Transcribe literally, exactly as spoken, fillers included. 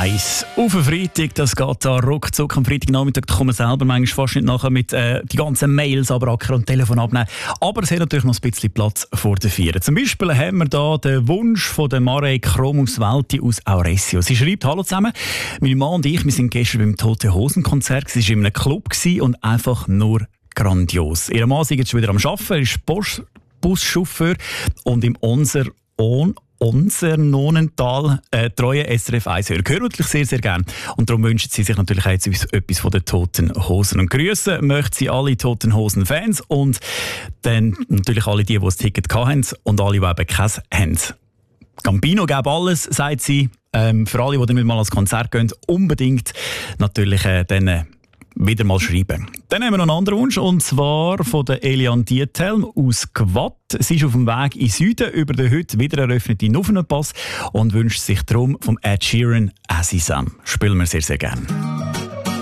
eins. Auf den Freitag, das geht da ruckzuck am Freitagnachmittag, da kommen wir selber manchmal fast nicht nachher mit äh, die ganzen Mails abrackern und Telefon abnehmen. Aber es hat natürlich noch ein bisschen Platz vor den Vieren. Zum Beispiel haben wir da den Wunsch von der Marei Kromuswälti aus Auresio. Sie schreibt: Hallo zusammen, meine Mann und ich, wir sind gestern beim Tote Hosen Konzert. Es war in einem Club und einfach nur grandios. Ihr Mann ist jetzt schon wieder am Arbeiten, er ist Bus Buschauffeur und im Unser On unser Nonental äh, treue S R F eins Hörer. Hören natürlich sehr, sehr gerne. Und darum wünschen sie sich natürlich jetzt etwas von den Toten Hosen. Und grüßen möchten sie alle Toten Hosen-Fans und dann natürlich alle die, die das Ticket hatten und alle, die eben keins haben. Gambino gäbe alles, sagt sie. Ähm, für alle, die damit mal ans Konzert gehen, unbedingt natürlich äh, dann wieder mal schreiben. Dann haben wir noch einen anderen Wunsch, und zwar von der Elian Diethelm aus Gwatt. Sie ist auf dem Weg in den Süden über den heute wieder eröffneten Nuffenpass und wünscht sich darum vom Ed Sheeran «As I Am». Spielen wir sehr, sehr gerne.